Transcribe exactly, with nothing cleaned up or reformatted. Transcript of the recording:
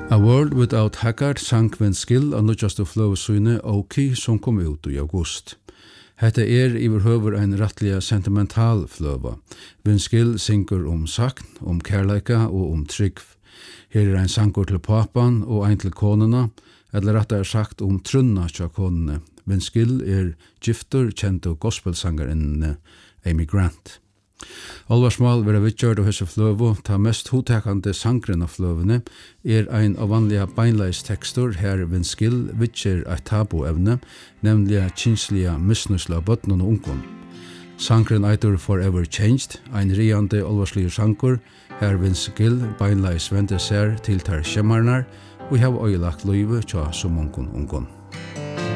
A World Without Haggard sang Vince Gill av nødjaste fløvesøyne Oki som kom ut i august. Hetta er iverhøver ein rattliga sentimental fløva. Vince Gill synger om sakn, om kærleika og om trygg. Her er ein sangur til papan og ein til konuna, eller rett er sagt om trunna tja konene. Vince Gill er gifter, kjent og gospelsangerinne Amy Grant. Alvarsmal vera vitgjørd av hese fløvo, ta mest hotekande sangren av fløvene, er ein av vanliga beinleis tekstur her Vince Gill vitgjør eit tabuevne, nemlig kinsliga misnusla bøtnen og ungkon. Sangren eitur Forever Changed, ein riande alvarslige sangur, her Vince Gill beinleis vende ser til tar skjemmarnar, og hev øylagt løyve tja som ungkon ungkon.